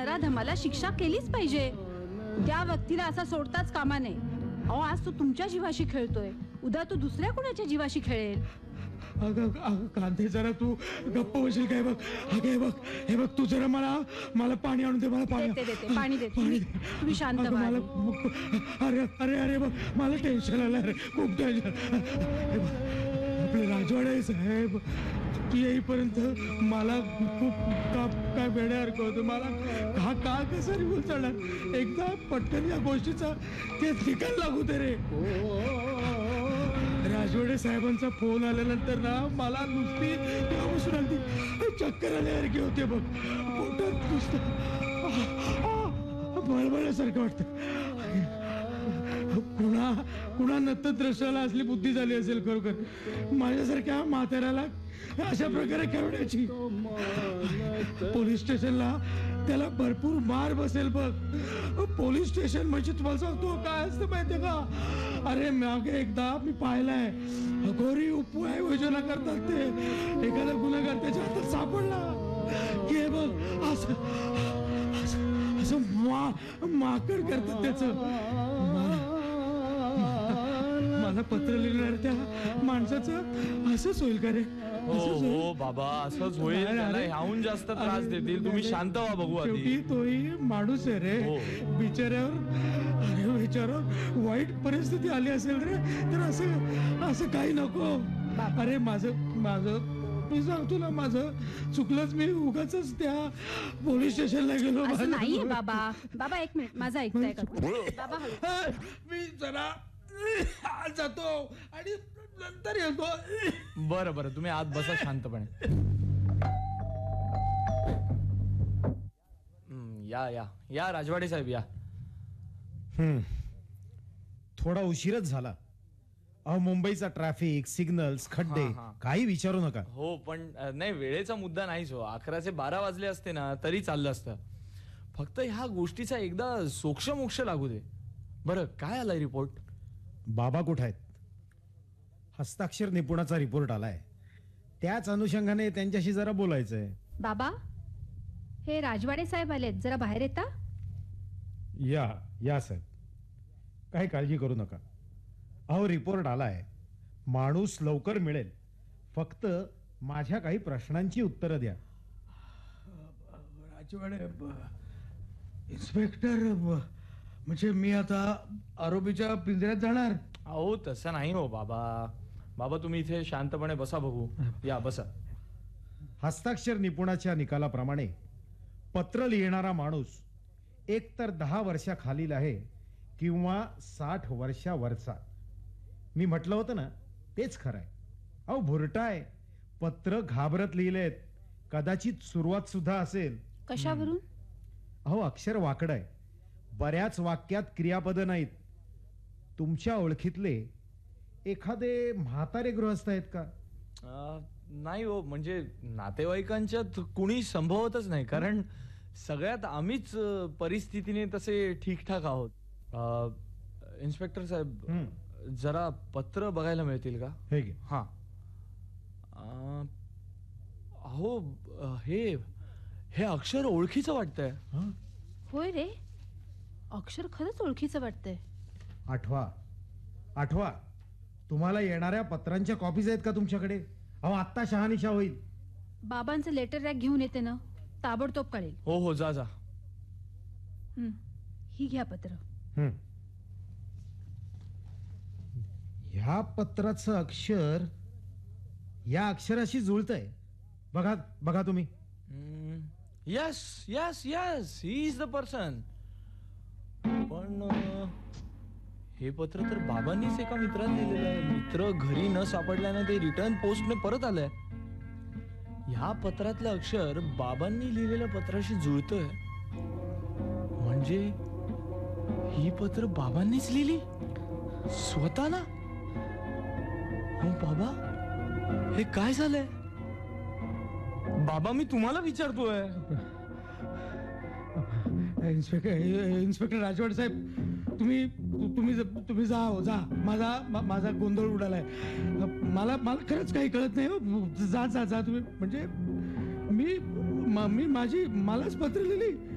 नराधमाला शिक्षा केलीच पाहिजे. त्या व्यक्तीला असा सोडताच कामा नये. अहो, आज तो तुमच्या जीवाशी खेळतोय, उद्या तो दुसऱ्या कोणाच्या जीवाशी खेळेल. अगं कांते, जरा तू गप्प बसेल काय? बघ हे बघ, हे बघ, तू जरा मला पाणी आणून दे. मला पाणी देते पाणी देते. तुम्ही शांत व्हा. अरे अरे अरे बघ, मला टेन्शन आलं रे, खूप टेन्शन. आपले राजवाडे साहेब येईपर्यंत मला खूप काय वेड्यासारखं होतं. मला का कसं रिव्हल चढणार? एकदा पटकन या गोष्टीचा ते निकाल लागू दे रे. राजवाडे साहेबांचा फोन आल्यानंतर ना मला नुसती बसून आली, चक्कर आल्यासारखी होते बघ. पोटात नुसतं बळबळल्यासारखं वाटतं. कुणा नतद्रष्टाला असली बुद्धी झाली असेल खरोखर माझ्यासारख्या म्हाताऱ्याला अशा प्रकारे खेळण्याची. पोलीस स्टेशनला त्याला भरपूर मार बसेल बघ. पोलीस स्टेशन म्हणजे तुम्हाला सांगतो काय असतं माहितीये का? अरे मागे एकदा मी पाहिलंय, अघोरी उपाययोजना करतात ते. एखादा गुन्हेगार त्याच्या हातात सापडला की बघ असं माकड करतात त्याचं. मला पत्र लिहिणार त्या माणसाचं असंच होईल का रे? हो बाबा, असंच होईल. त्याला ह्याहून जास्त त्रास देतील. तुम्ही शांत व्हा बघू. शेवटी तोही माणूस आहे रे. बिचाऱ्यावर वाईट परिस्थिती आली असेल रे, तर असं काही नको. अरे माझं मी सांगतो ना, माझं चुकलंच. मी उगाच त्या पोलीस स्टेशनला गेलो. असं नाहीये बाबा एक मिनिट माझं ऐकताय का? बाबा मी जरा जातो आणि नंतर येतो. बरं तुम्ही आत बसा शांतपणे. या राजवाडे साहेब या. थोडा उशीरच झाला. अहो, मुंबईचा ट्रॅफिक, सिग्नल्स, खड्डे काही विचारू नका. हो पण नाही, वेळेचा मुद्दा नाहीच हो. 11चे 12 वाजले असते ना तरी चाललं असतं. फक्त ह्या गोष्टीचा एकदा सोक्षमोक्ष लागू दे. बरं काय आलाय रिपोर्ट? बाबा कुठे आहेत? हस्ताक्षर निपुणाचा रिपोर्ट आलाय. त्याच अनुषंगाने त्यांच्याशी जरा बोलायचंय. बाबा, हे राजवाडे साहेब आलेत, जरा बाहेर येता. या साहेब, काही काळजी करू नका. अहो, रिपोर्ट आलाय. माणूस लवकर मिळेल. फक्त माझ्या काही प्रश्नांची उत्तरं द्या. राजवाडे इन्स्पेक्टर, म्हणजे मी आता आरोपीच्या पिंजऱ्यात जाणार? अहो तसं नाही हो बाबा तुम्ही इथे शांतपणे बसा बघू. या बसा. हस्ताक्षर निपुणाच्या निकालाप्रमाणे पत्र लिहिणारा माणूस एकतर 10 वर्षाखालील आहे किंवा 60 वर्षावरचा. मी म्हटलं होतं ना, तेच खरं आहे. अहो, भुरटाय. पत्र घाबरत लिहिलेत. कदाचित सुरुवात सुद्धा असेल. कशावरून? अहो, अक्षर वाकडं आहे. बऱ्याच वाक्यात क्रियापदं नाहीत. तुमच्या ओळखीतले एखादे म्हातारे गृहस्थ आहेत का? नाही हो, म्हणजे नातेवाईकांच्यात कुणी संभवतच नाही. कारण सगळ्यात आम्हीच परिस्थितीने तसे ठीकठाक आहोत. इन्स्पेक्टर साहेब, जरा पत्र बघायला मिळतील का? हे घे. हा. अहो, हे अक्षर ओळखीचं वाटतंय. होय रे, अक्षर खरंच ओळखीचं वाटतंय. आठवा. तुम्हाला येणाऱ्या पत्रांच्या कॉपीज आहेत का तुमच्याकडे? अहो, आत्ता शहानिशा होईल. बाबांचं लेटर रॅक घेऊन येते ना, ताबडतोब कळेल. हो जा. ही घ्या पत्र. ह्या पत्राचं अक्षर या अक्षराशी जुळतंय. बघा तुम्ही. Yes he is the person. पण हे पत्र तर बाबांनीच एका मित्राला लिहिलेलं आहे. मित्र घरी न सापडल्याने ते रिटर्न पोस्टने परत आलंय. ह्या पत्रातलं अक्षर बाबांनी लिहिलेल्या पत्राशी जुळतंय. म्हणजे ही पत्र बाबांनीच लिहिली स्वतः ना? हो बाबा, हे काय झालंय? बाबा, मी तुम्हाला विचारतोय. इन्स्पेक्टर राजवाडे साहेब, तुम्ही जा. माझा गोंधळ उडालाय. मला खरंच काही कळत नाही. जा तुम्ही. म्हणजे मी मलाच पत्र लिहिली.